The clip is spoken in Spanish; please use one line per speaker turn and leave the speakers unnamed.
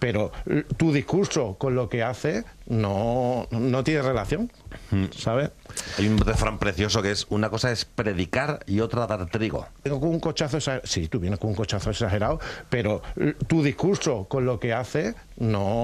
pero tu discurso con lo que haces no tiene relación, ¿sabes?
Hay un refrán precioso que es: una cosa es predicar y otra dar trigo.
Vengo con un cochazo exagerado. Sí, tú vienes con un cochazo exagerado, pero tu discurso con lo que haces no